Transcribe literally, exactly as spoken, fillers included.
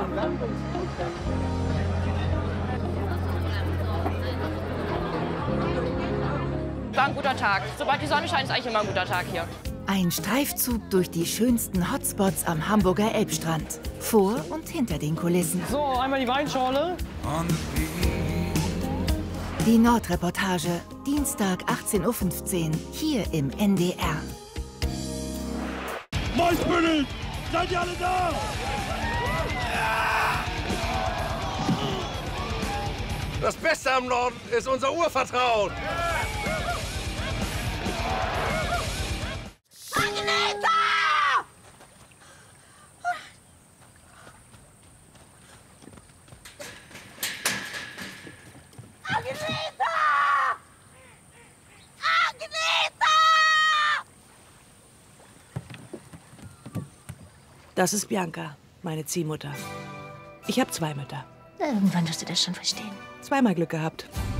War ein guter Tag. Sobald die Sonne scheint, ist eigentlich immer ein guter Tag hier. Ein Streifzug durch die schönsten Hotspots am Hamburger Elbstrand. Vor und hinter den Kulissen. So, einmal die Weinschorle. Die Nordreportage, Dienstag achtzehn Uhr fünfzehn, hier im N D R. Mäusbündel! Seid ihr alle da? Das Beste am Norden ist unser Urvertrauen. Agneta! Agneta! Agneta! Das ist Bianca, meine Ziehmutter. Ich habe zwei Mütter. Irgendwann wirst du das schon verstehen. Zweimal Glück gehabt.